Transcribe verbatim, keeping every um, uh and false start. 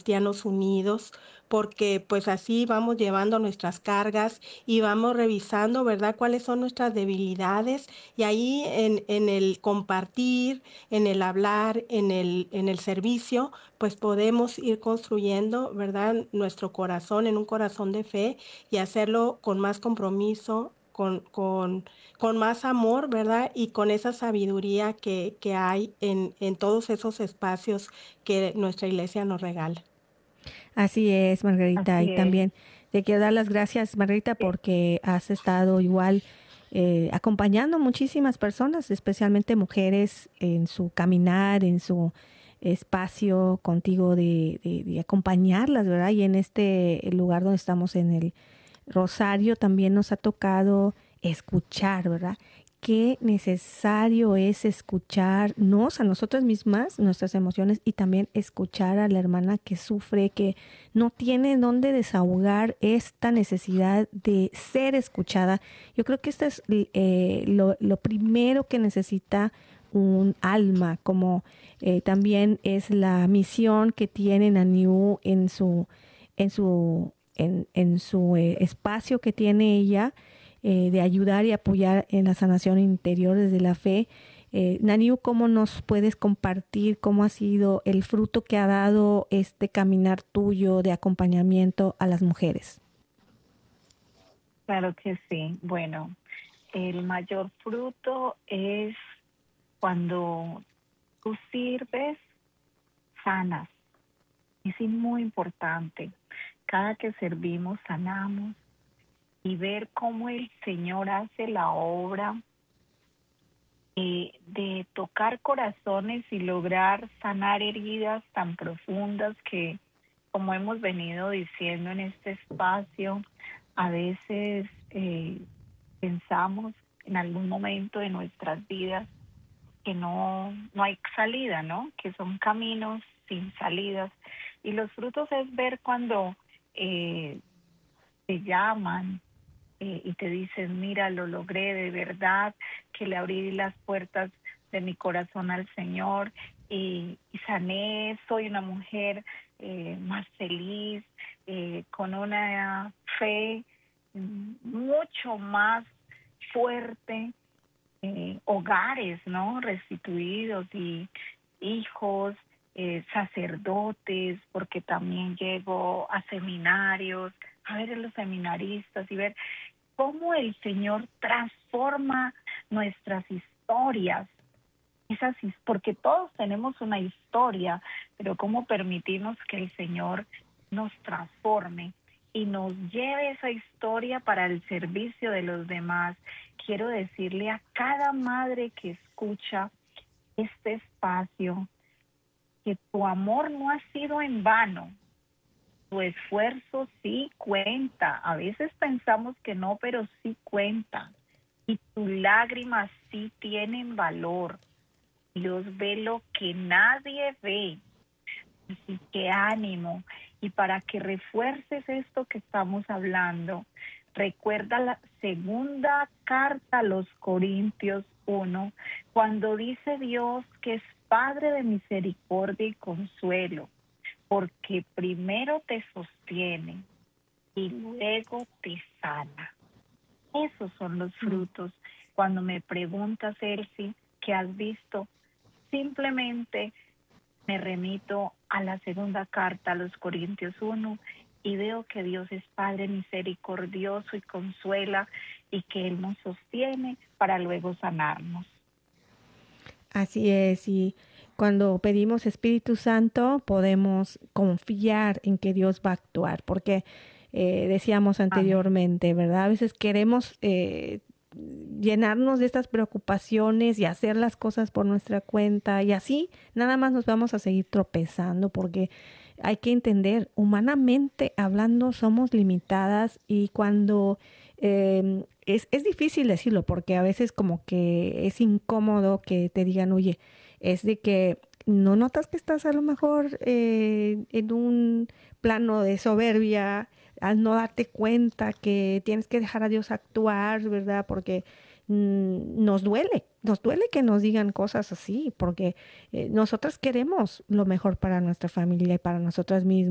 cristianos unidos, porque pues así vamos llevando nuestras cargas y vamos revisando, ¿verdad?, cuáles son nuestras debilidades y ahí en, en el compartir, en el hablar, en el, en el servicio, pues podemos ir construyendo, ¿verdad?, nuestro corazón en un corazón de fe y hacerlo con más compromiso, con, con, con más amor, ¿verdad? Y con esa sabiduría que, que hay en, en todos esos espacios que nuestra iglesia nos regala. Así es, Margarita. Y Así es. también te quiero dar las gracias, Margarita, Eh, porque has estado igual eh, acompañando a muchísimas personas, especialmente mujeres, en su caminar, en su espacio contigo de, de, de acompañarlas, ¿verdad? Y en este lugar donde estamos en el Rosario también nos ha tocado escuchar, ¿verdad? Qué necesario es escucharnos a nosotras mismas, nuestras emociones, y también escuchar a la hermana que sufre, que no tiene dónde desahogar esta necesidad de ser escuchada. Yo creo que esto es eh, lo, lo primero que necesita un alma, como eh, también es la misión que tiene Naniu en su, en su, en, en su eh, espacio que tiene ella, eh, de ayudar y apoyar en la sanación interior desde la fe. Eh, Naniu, ¿cómo nos puedes compartir cómo ha sido el fruto que ha dado este caminar tuyo de acompañamiento a las mujeres? Claro que sí. Bueno, el mayor fruto es cuando tú sirves, sanas. Es muy importante. Cada que servimos, sanamos. Y ver cómo el Señor hace la obra eh, de tocar corazones y lograr sanar heridas tan profundas que, como hemos venido diciendo en este espacio, a veces eh, pensamos en algún momento de nuestras vidas que no, no hay salida, ¿no? Que son caminos sin salidas. Y los frutos es ver cuando eh, te llaman, Eh, y te dicen, mira, lo logré de verdad, que le abrí las puertas de mi corazón al Señor y, y sané, soy una mujer eh, más feliz, eh, con una fe mm, mucho más fuerte, eh, hogares, ¿no?, restituidos y hijos, eh, sacerdotes, porque también llego a seminarios, a ver a los seminaristas y ver cómo el Señor transforma nuestras historias, esas, porque todos tenemos una historia, pero cómo permitimos que el Señor nos transforme y nos lleve esa historia para el servicio de los demás. Quiero decirle a cada madre que escucha este espacio que tu amor no ha sido en vano. Tu esfuerzo sí cuenta. A veces pensamos que no, pero sí cuenta. Y tus lágrimas sí tienen valor. Dios ve lo que nadie ve. Así que ánimo. Y para que refuerces esto que estamos hablando, recuerda la segunda carta a los Corintios uno, cuando dice Dios que es Padre de misericordia y consuelo, porque primero te sostiene y luego te sana. Esos son los frutos. Cuando me preguntas, Elsie, ¿qué has visto? Simplemente me remito a la segunda carta a los Corintios uno y veo que Dios es Padre misericordioso y consuela y que Él nos sostiene para luego sanarnos. Así es, y cuando pedimos Espíritu Santo podemos confiar en que Dios va a actuar, porque eh, decíamos Amén. anteriormente, ¿verdad? A veces queremos eh, llenarnos de estas preocupaciones y hacer las cosas por nuestra cuenta y así nada más nos vamos a seguir tropezando, porque hay que entender, humanamente hablando somos limitadas y cuando eh, es, es difícil decirlo porque a veces como que es incómodo que te digan, oye, es de que no notas que estás a lo mejor eh, en un plano de soberbia al no darte cuenta que tienes que dejar a Dios actuar, ¿verdad? Porque mm, nos duele, nos duele que nos digan cosas así, porque eh, nosotras queremos lo mejor para nuestra familia y para nosotras mismas.